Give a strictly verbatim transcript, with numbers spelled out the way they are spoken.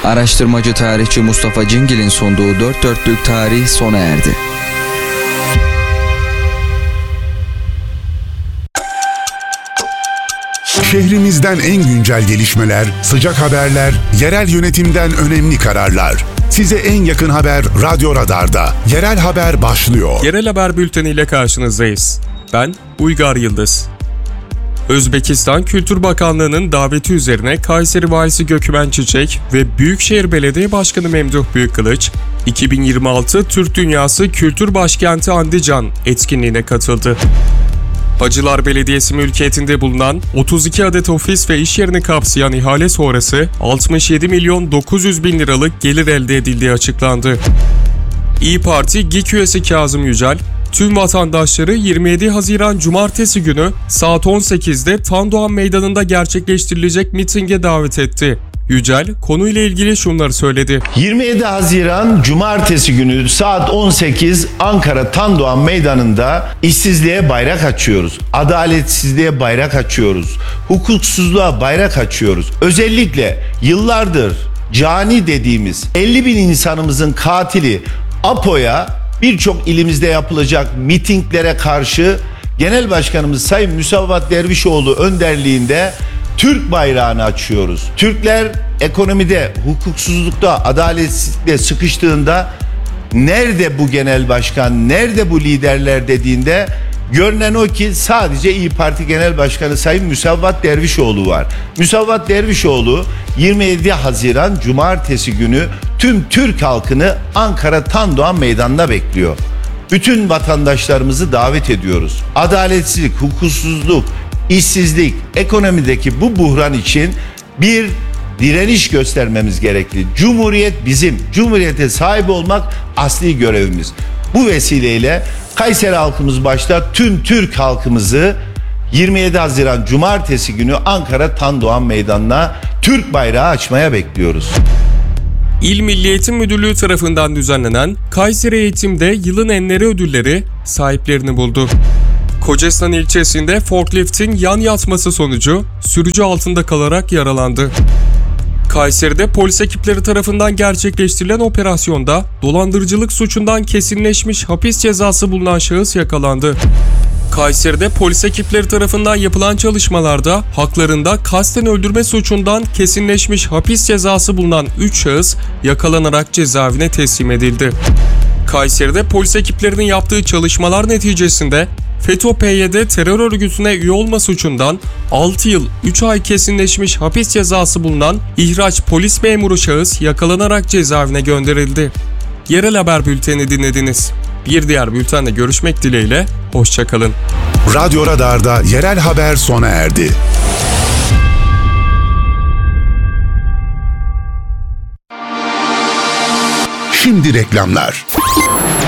Araştırmacı tarihçi Mustafa Cingil'in sunduğu Dört Dörtlük Tarih sona erdi. Şehrimizden en güncel gelişmeler, sıcak haberler, yerel yönetimden önemli kararlar. Size en yakın haber Radyo Radar'da. Yerel haber başlıyor. Yerel haber bülteniyle karşınızdayız. Ben Uygar Yıldız. Özbekistan Kültür Bakanlığı'nın daveti üzerine Kayseri Valisi Gökmen Çiçek ve Büyükşehir Belediye Başkanı Memduh Büyükkılıç, iki bin yirmi altı Türk Dünyası Kültür Başkenti Andijan etkinliğine katıldı. Hacılar Belediyesi mülkiyetinde bulunan otuz iki adet ofis ve iş yerini kapsayan ihale sonrası altmış yedi milyon dokuz yüz bin liralık gelir elde edildiği açıklandı. İYİ Parti GİK üyesi Kazım Yücel, tüm vatandaşları yirmi yedi Haziran Cumartesi günü saat on sekizde Tandoğan Meydanı'nda gerçekleştirilecek mitinge davet etti. Yücel konuyla ilgili şunları söyledi. yirmi yedi Haziran Cumartesi günü saat on sekiz Ankara Tandoğan Meydanı'nda işsizliğe bayrak açıyoruz. Adaletsizliğe bayrak açıyoruz. Hukuksuzluğa bayrak açıyoruz. Özellikle yıllardır cani dediğimiz elli bin insanımızın katili APO'ya birçok ilimizde yapılacak mitinglere karşı Genel Başkanımız Sayın Müsavat Dervişoğlu önderliğinde Türk bayrağını açıyoruz. Türkler ekonomide, hukuksuzlukta, adaletsizlikle sıkıştığında nerede bu genel başkan, nerede bu liderler dediğinde görünen o ki sadece İYİ Parti Genel Başkanı Sayın Müsavat Dervişoğlu var. Müsavat Dervişoğlu yirmi yedi Haziran Cumartesi günü tüm Türk halkını Ankara Tandoğan Meydanı'nda bekliyor. Bütün vatandaşlarımızı davet ediyoruz. Adaletsizlik, hukuksuzluk, İşsizlik, ekonomideki bu buhran için bir direniş göstermemiz gerekli. Cumhuriyet bizim. Cumhuriyete sahip olmak asli görevimiz. Bu vesileyle Kayseri halkımız başta tüm Türk halkımızı yirmi yedi Haziran Cumartesi günü Ankara Tandoğan Meydanı'na Türk bayrağı açmaya bekliyoruz. İl Milli Eğitim Müdürlüğü tarafından düzenlenen Kayseri Eğitim'de Yılın Enleri ödülleri sahiplerini buldu. Kocaeli'nin ilçesinde forkliftin yan yatması sonucu sürücü altında kalarak yaralandı. Kayseri'de polis ekipleri tarafından gerçekleştirilen operasyonda dolandırıcılık suçundan kesinleşmiş hapis cezası bulunan şahıs yakalandı. Kayseri'de polis ekipleri tarafından yapılan çalışmalarda haklarında kasten öldürme suçundan kesinleşmiş hapis cezası bulunan üç şahıs yakalanarak cezaevine teslim edildi. Kayseri'de polis ekiplerinin yaptığı çalışmalar neticesinde FETÖ-P Y D terör örgütüne üye olma suçundan altı yıl üç ay kesinleşmiş hapis cezası bulunan ihraç polis memuru şahıs yakalanarak cezaevine gönderildi. Yerel haber bülteni dinlediniz. Bir diğer bültenle görüşmek dileğiyle, hoşça kalın. Radyo Radar'da yerel haber sona erdi. Şimdi reklamlar.